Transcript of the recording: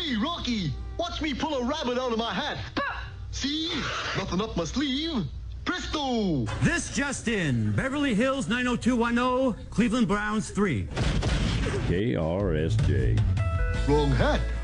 Hey, Rocky, watch me pull a rabbit out of my hat. See? Nothing up my sleeve. Presto! This just in. Beverly Hills 90210, Cleveland Browns 3. KRSJ. Wrong hat.